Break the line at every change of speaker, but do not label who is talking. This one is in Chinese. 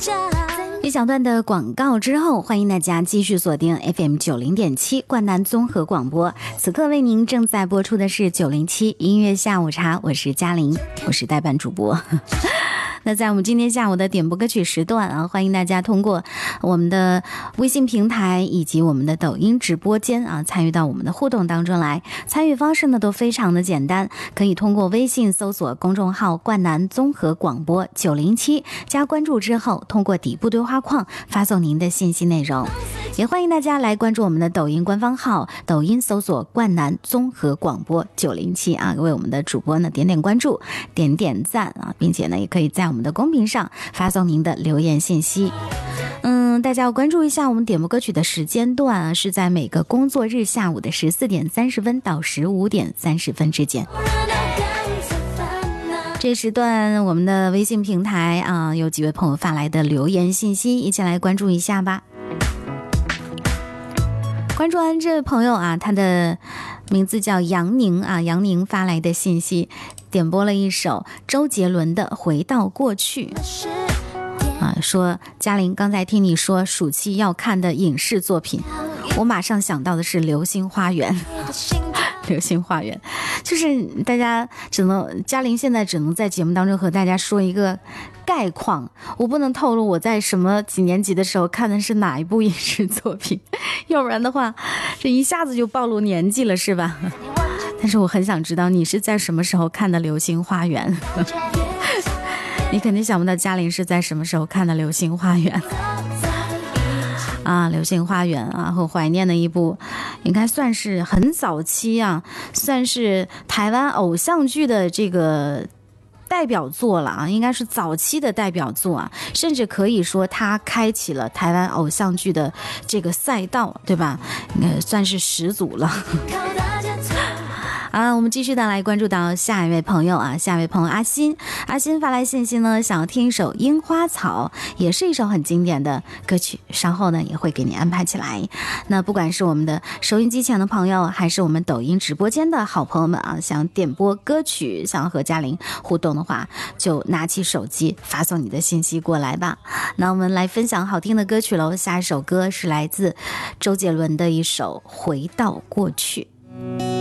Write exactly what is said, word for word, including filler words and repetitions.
一小段的广告之后，欢迎大家继续锁定 F M 九零点七冠南综合广播。此刻为您正在播出的是九零七音乐下午茶，我是嘉玲，我是代班主播。那在我们今天下午的点播歌曲时段啊，欢迎大家通过我们的微信平台以及我们的抖音直播间啊，参与到我们的互动当中来。参与方式呢都非常的简单，可以通过微信搜索公众号冠南综合广播九零七，加关注之后，通过底部对话框发送您的信息内容。也欢迎大家来关注我们的抖音官方号，抖音搜索冠南综合广播九零七啊，为我们的主播呢点点关注，点点赞啊，并且呢也可以在我们的公屏上发送您的留言信息。嗯，大家要关注一下我们点播歌曲的时间段啊，是在每个工作日下午的十四点三十分到十五点三十分之间。这时段我们的微信平台啊，有几位朋友发来的留言信息，一起来关注一下吧。关注完这位朋友啊，他的名字叫杨宁啊，杨宁发来的信息，点播了一首周杰伦的《回到过去》啊，说嘉玲刚才听你说暑期要看的影视作品，我马上想到的是《流星花园》。流星花园就是大家只能嘉玲现在只能在节目当中和大家说一个概况，我不能透露我在什么几年级的时候看的是哪一部影视作品，要不然的话这一下子就暴露年纪了是吧？但是我很想知道你是在什么时候看的流星花园。你肯定想不到嘉玲是在什么时候看的流星花园啊，流星花园啊，很怀念的一部，应该算是很早期啊，算是台湾偶像剧的这个代表作了啊，应该是早期的代表作啊，甚至可以说它开启了台湾偶像剧的这个赛道，对吧？应该算是始祖了。啊，我们继续的来关注到下一位朋友啊，下一位朋友阿新，阿新发来信息呢，想要听一首《樱花草》，也是一首很经典的歌曲，稍后呢也会给你安排起来。那不管是我们的收音机前的朋友，还是我们抖音直播间的好朋友们啊，想点播歌曲，想要和嘉玲互动的话，就拿起手机发送你的信息过来吧。那我们来分享好听的歌曲喽，下一首歌是来自周杰伦的一首《回到过去》。